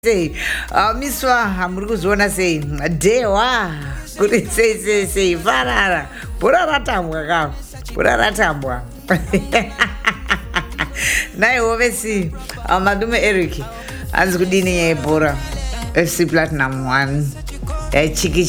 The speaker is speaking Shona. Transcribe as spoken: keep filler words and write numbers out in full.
Say, uh, Miswa, Hamruzona say, Dewa, could say, say, say, Farara, Puraratambwa, Puraratambwa. Now, oversee, Madume Eric, as good in a Bora, F C Platinum one, a Chiki